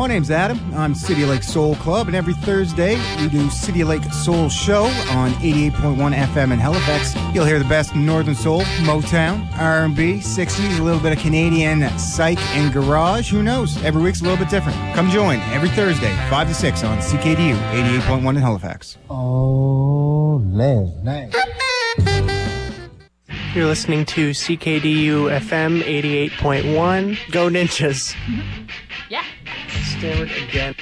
name's Adam. I'm City Lake Soul Club, and every Thursday we do City Lake Soul Show on 88.1 FM in Halifax. You'll hear the best Northern Soul, Motown, R&B, 60s, a little bit of Canadian psych and garage. Who knows? Every week's a little bit different. Come join every Thursday, 5 to 6 on CKDU 88.1 in Halifax. Oh, nice. You're listening to CKDU FM 88.1. Go Ninjas. Yeah. Stammered again.